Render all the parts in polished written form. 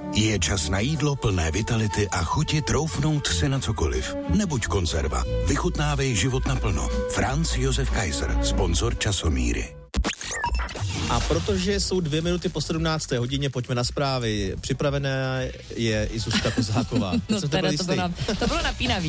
Je čas na jídlo plné vitality a chuti troufnout si na cokoliv. Nebuď konzerva. Vychutnávej život naplno. Franz Josef Kaiser, sponzor Časomíry. A protože jsou 2 minuty po 17. hodině, pojďme na zprávy. Připravená je i Zuzka Kozáková. No teda to bylo napínavý.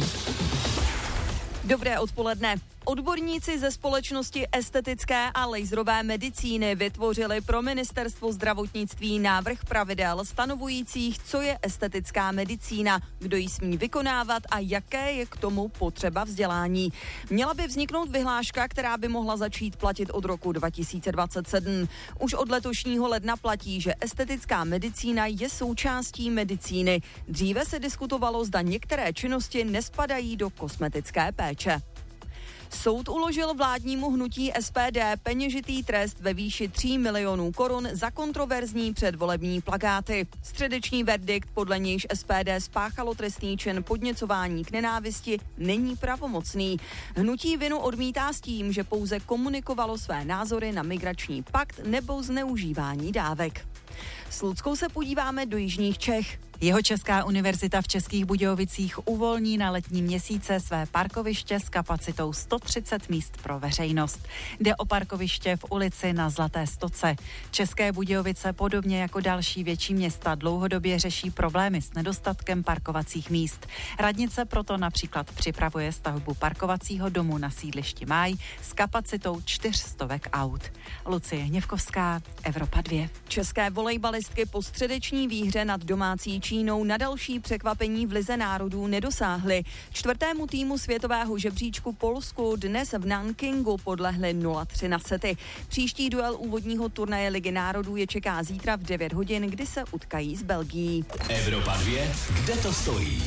Dobré odpoledne. Odborníci ze společnosti estetické a laserové medicíny vytvořili pro ministerstvo zdravotnictví návrh pravidel stanovujících, co je estetická medicína, kdo ji smí vykonávat a jaké je k tomu potřeba vzdělání. Měla by vzniknout vyhláška, která by mohla začít platit od roku 2027. Už od letošního ledna platí, že estetická medicína je součástí medicíny. Dříve se diskutovalo, zda některé činnosti nespadají do kosmetické péče. Soud uložil vládnímu hnutí SPD peněžitý trest ve výši 3 milionů korun za kontroverzní předvolební plakáty. Středeční verdikt, podle nějž SPD spáchalo trestný čin podněcování k nenávisti, není pravomocný. Hnutí vinu odmítá s tím, že pouze komunikovalo své názory na migrační pakt nebo zneužívání dávek. S Luckou se podíváme do jižních Čech. Jihočeská univerzita v Českých Budějovicích uvolní na letní měsíce své parkoviště s kapacitou 130 míst pro veřejnost. Jde o parkoviště v ulici Na Zlaté Stoce. České Budějovice, podobně jako další větší města, dlouhodobě řeší problémy s nedostatkem parkovacích míst. Radnice proto například připravuje stavbu parkovacího domu na sídlišti Máj s kapacitou 400 aut. Lucie Hněvkovská, Evropa 2. České volejbalistky po středeční výhře nad domácí Čínou na další překvapení v Lize národů nedosáhly. 4. týmu světového žebříčku Polsku dnes v Nankingu podlehli 0-3 na sety. Příští duel úvodního turnaje Ligy národů je čeká zítra v 9 hodin, kdy se utkají s Belgií. Evropa 2, kde to stojí?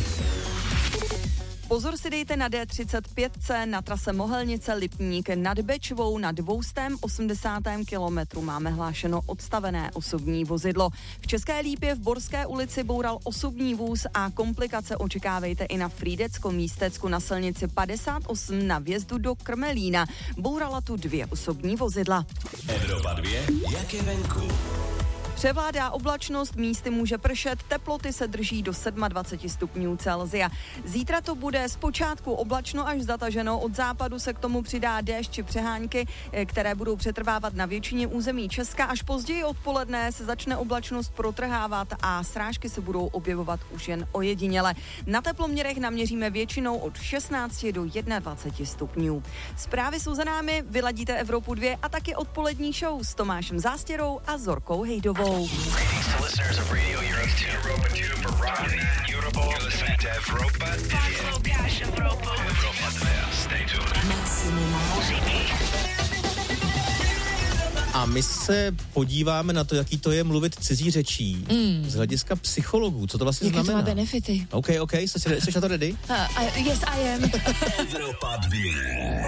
Pozor si dejte na D35 na trase Mohelnice Lipník nad Bečvou na 280. kilometru máme hlášeno odstavené osobní vozidlo. V České Lípě v Borské ulici boural osobní vůz a komplikace očekávejte i na Frýdecko-Místecku na silnici 58 na vjezdu do Krmelína. Bourala tu 2 osobní vozidla. Evropa 2, jak je venku? Převládá oblačnost, místy může pršet, teploty se drží do 27 stupňů Celsia. Zítra to bude zpočátku oblačno až zataženo, od západu se k tomu přidá déšť či přehánky, které budou přetrvávat na většině území Česka. Až později odpoledne se začne oblačnost protrhávat a srážky se budou objevovat už jen ojediněle. Na teploměrech naměříme většinou od 16 do 21 stupňů. Zprávy jsou za námi, vyladíte Evropu 2 a taky odpolední show s Tomášem Zástěrou a Zorkou Hejdovou. A my se podíváme na to, jaký to je mluvit cizí řečí z hlediska psychologů. Co to vlastně jaké znamená? Jaké to má benefity? OK, jsi na to ready? Yes, I am. Evropa 2.